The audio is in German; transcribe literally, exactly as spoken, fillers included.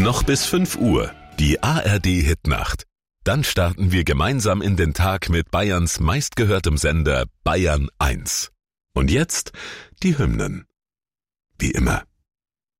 Noch bis fünf Uhr, die A R D-Hitnacht. Dann starten wir gemeinsam in den Tag mit Bayerns meistgehörtem Sender Bayern eins. Und jetzt die Hymnen. Wie immer.